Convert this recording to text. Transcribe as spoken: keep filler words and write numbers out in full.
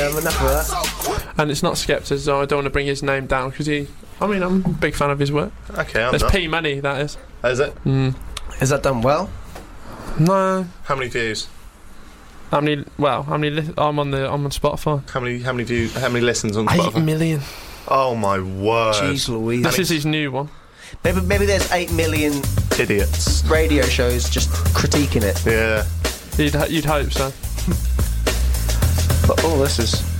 um, enough of that. And it's not Skepta, so I don't want to bring his name down because he. I mean, I'm a big fan of his work. Okay, I'm There's not. P Money, that is. Is it? Mm. Has that done well? No. How many views? How many? Well, how many? Li- I'm on the. I'm on Spotify. How many? How many views? How many listens on Spotify? Eight million. Oh my word! Jeez Louise. This is his new one. Maybe, maybe there's eight million Idiots. radio shows just critiquing it. Yeah. You'd, you'd hope so. But oh, this is